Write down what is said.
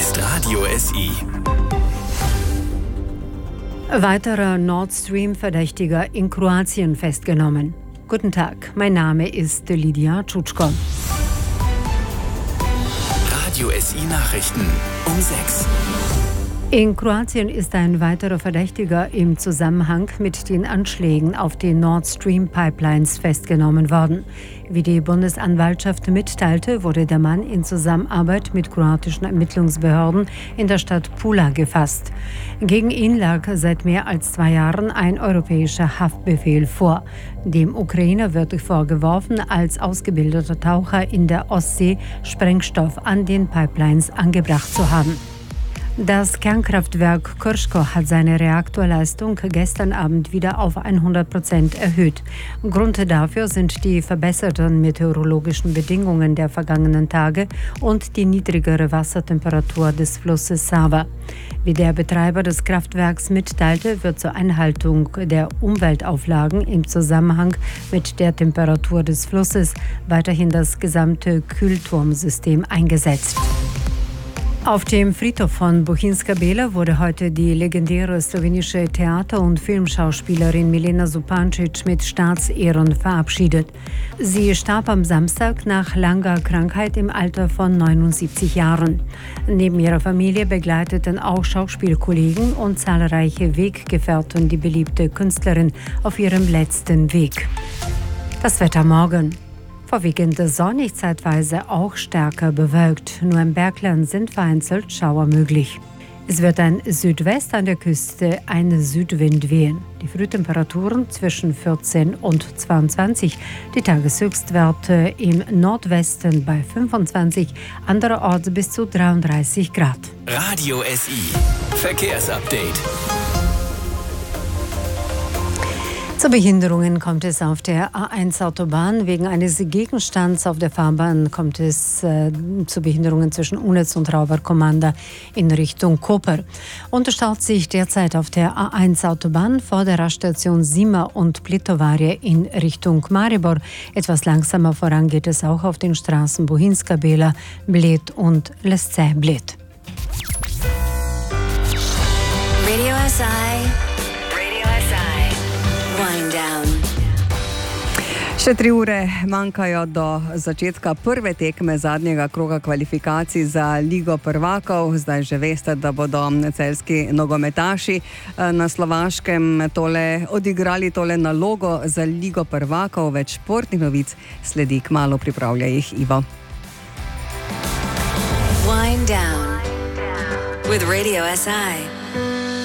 ist Radio SI. Weiterer Nord Stream-Verdächtiger in Kroatien festgenommen. Guten Tag, mein Name ist Lydia Tschutschko. Radio SI Nachrichten um 6. In Kroatien ist ein weiterer Verdächtiger im Zusammenhang mit den Anschlägen auf die Nord Stream Pipelines festgenommen worden. Wie die Bundesanwaltschaft mitteilte, wurde der Mann in Zusammenarbeit mit kroatischen Ermittlungsbehörden in der Stadt Pula gefasst. Gegen ihn lag seit mehr als 2 Jahren ein europäischer Haftbefehl vor. Dem Ukrainer wird vorgeworfen, als ausgebildeter Taucher in der Ostsee Sprengstoff an den Pipelines angebracht zu haben. Das Kernkraftwerk Krško hat seine Reaktorleistung gestern Abend wieder auf 100% erhöht. Grund dafür sind die verbesserten meteorologischen Bedingungen der vergangenen Tage und die niedrigere Wassertemperatur des Flusses Sava. Wie der Betreiber des Kraftwerks mitteilte, wird zur Einhaltung der Umweltauflagen im Zusammenhang mit der Temperatur des Flusses weiterhin das gesamte Kühlturmsystem eingesetzt. Auf dem Friedhof von Bohinjska Bela wurde heute die legendäre slowenische Theater- und Filmschauspielerin Milena Zupančič mit Staatsehren verabschiedet. Sie starb am Samstag nach langer Krankheit im Alter von 79 Jahren. Neben ihrer Familie begleiteten auch Schauspielkollegen und zahlreiche Weggefährten die beliebte Künstlerin auf ihrem letzten Weg. Das Wetter morgen. Vorwiegend sonnig, zeitweise auch stärker bewölkt. Nur im Bergland sind vereinzelt Schauer möglich. Es wird ein Südwest, an der Küste ein Südwind wehen. Die Frühtemperaturen zwischen 14 und 22. Die Tageshöchstwerte im Nordwesten bei 25, andererorts bis zu 33 Grad. Radio SI Verkehrsupdate. Zu Behinderungen kommt es auf der A1-Autobahn. Wegen eines Gegenstands auf der Fahrbahn kommt es zu Behinderungen zwischen Unetz und Rauberkommanda in Richtung Koper. Unterstaut sich derzeit auf der A1-Autobahn vor der Raststation Sima und Plitovarie in Richtung Maribor. Etwas langsamer voran geht es auch auf den Straßen Bohinjska Bela, Bled und Lesce Bled. Radio SI. Še 3 ure manjkajo do začetka prve tekme zadnjega kroga kvalifikacij za Ligo prvakov. Zdaj že veste, da bodo celjski nogometaši na Slovaškem odigrali nalogo za Ligo prvakov. Več športnih novic sledi kmalu, pripravlja jih Ivo. Wind down with Radio SI.